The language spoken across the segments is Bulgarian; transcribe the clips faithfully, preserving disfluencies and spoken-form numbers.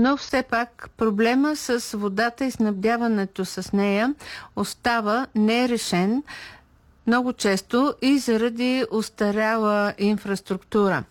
но все пак проблема с водата и снабдяването с нея остава нерешен много често и заради устаряла инфраструктура.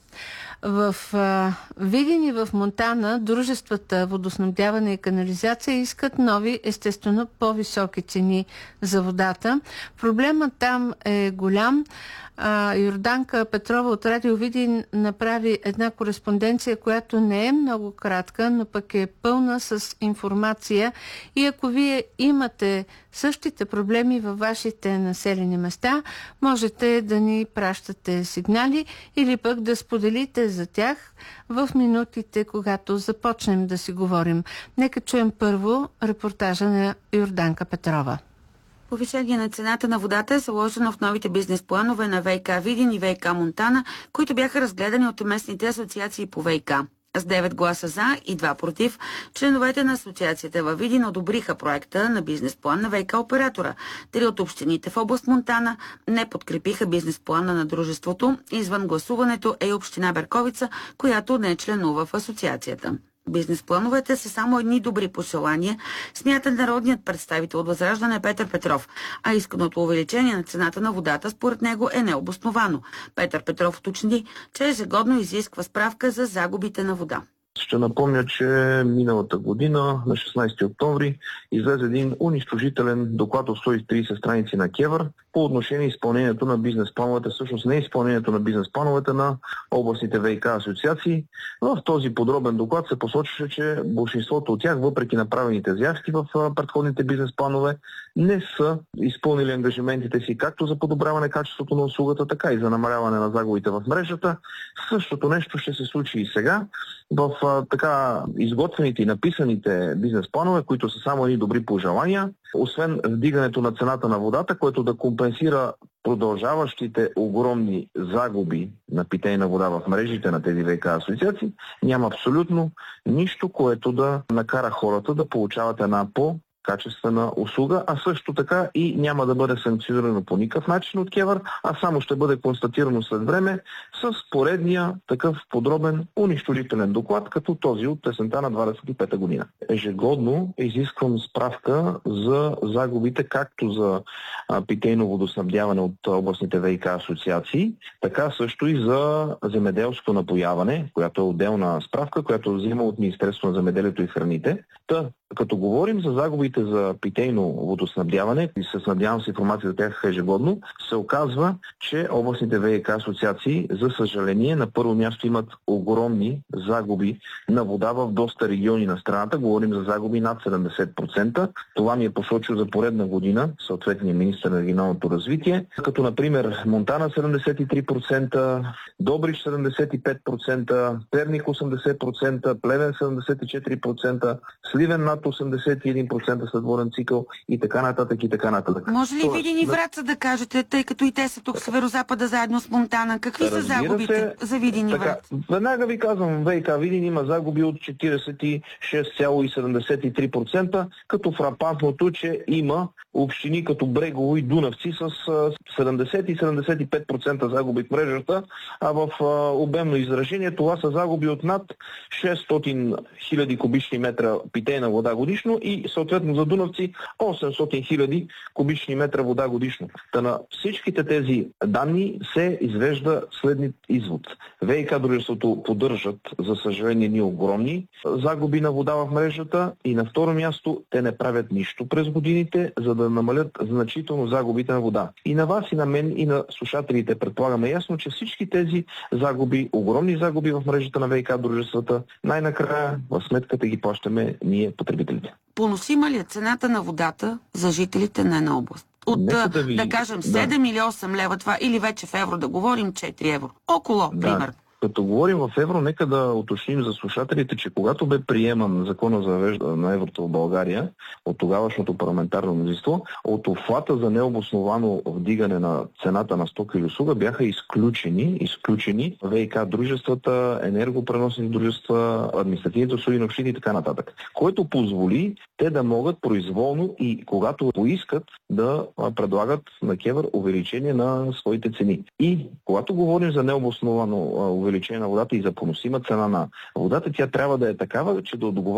В а, Видин и в Монтана дружествата водоснабдяване и канализация искат нови, естествено, по-високи цени за водата. Проблемът там е голям. А, Йорданка Петрова от Радио Видин направи една кореспонденция, която не е много кратка, но пък е пълна с информация. И ако вие имате същите проблеми във вашите населени места, можете да ни пращате сигнали или пък да споделите за тях в минутите, когато започнем да си говорим. Нека чуем първо репортажа на Йорданка Петрова. Повишение на цената на водата е заложено в новите бизнес планове на ВиК Видин и ВиК Монтана, които бяха разгледани от местните асоциации по ВиК. С девет гласа за и два против, членовете на асоциацията във Видин одобриха проекта на бизнес план на ВиК оператора. Три от общините в област Монтана не подкрепиха бизнес плана на дружеството. Извън гласуването е и община Берковица, която не членува в асоциацията. Бизнес плановете са само едни добри пожелания, смята народният представител от Възраждане Петър Петров, а исканото увеличение на цената на водата според него е необосновано. Петър Петров уточни, че ежегодно изисква справка за загубите на вода. Ще напомня, че миналата година, на шестнайсети октомври, излезе един унищожителен доклад от сто и трийсет страници на КЕВР по отношение изпълнението на бизнес плановете, всъщност не изпълнението на бизнес плановете на областните ВиК асоциации. В този подробен доклад се посочваше, че большинството от тях, въпреки направените заявки в предходните бизнес планове, не са изпълнили ангажиментите си както за подобряване качеството на услугата, така и за намаляване на загубите в мрежата. Същото нещо ще се случи и сега. В а, така изготвените и написаните бизнес планове, които са само едни добри пожелания, освен вдигането на цената на водата, което да компенсира продължаващите огромни загуби на питейна вода в мрежите на тези ВиК асоциации, няма абсолютно нищо, което да накара хората да получават една по- качествена услуга, а също така и няма да бъде санкционирано по никакъв начин от КЕВР, а само ще бъде констатирано след време с поредния такъв подробен унищожителен доклад, като този от есента на двадесет и пета година. Ежегодно изисквам справка за загубите както за питейно водоснабдяване от областните ВиК асоциации, така също и за земеделско напояване, която е отделна справка, която взима от Министерството на земеделието и храните. Та, като говорим за загубите за питейно водоснабдяване и се снабдявам с информация за тях ежегодно, се оказва, че областните ВиК асоциации, за съжаление, на първо място имат огромни загуби на вода в доста региони на страната. Говорим за загуби над седемдесет процента. Това ми е посочил за поредна година съответния министър на регионалното развитие, като например Монтана седемдесет и три процента, Добрич седемдесет и пет процента, Перник осемдесет процента, Плевен седемдесет и четири процента, Сливен над осемдесет и един процента следворен цикъл и така нататък и така нататък. Може ли Видин и Враца да кажете, тъй като и те са тук в Северозапада заедно с Монтана? Какви са загубите за Видин и Враца? Веднага ви казвам, ВиК Видин има загуби от четиридесет и шест цяло седемдесет и три процента, като фрапантното, че има общини като Брегово и Дунавци с седемдесет и седемдесет и пет процента загуби в мрежата, а в обемно изражение това са загуби от над шестстотин хиляди кубични метра питейна вода годишно и съответно за Дунавци осемстотин хиляди кубични метра вода годишно. Та на всичките тези данни се извежда следният извод. ВиК дружеството поддържат, за съжаление, ни огромни загуби на вода в мрежата и на второ място те не правят нищо през годините, за да намалят значително загубите на вода. И на вас, и на мен, и на слушателите предполагаме ясно, че всички тези загуби, огромни загуби в мрежата на ВиК дружествата, най-накрая в сметката ги плащаме ние, потребителите. Поносима ли е цената на водата за жителите на една област? От, да, ви... да кажем, седем да. или осем лева това, или вече в евро да говорим четири евро. Около, да. пример. Като говорим в евро, нека да уточним за слушателите, че когато бе приеман закона за въвеждане на еврото в България от тогавашното парламентарно мнозинство, от обхвата за необосновано вдигане на цената на стока или услуга бяха изключени, изключени ВиК дружествата, енергопреносни дружества, административните услуги на общини и така нататък. Което позволи те да могат произволно и когато поискат да предлагат на КЕВР увеличение на своите цени. И когато говорим за необосновано увеличение на водата и за поносима цена на водата, тя трябва да е такава, че да отговаря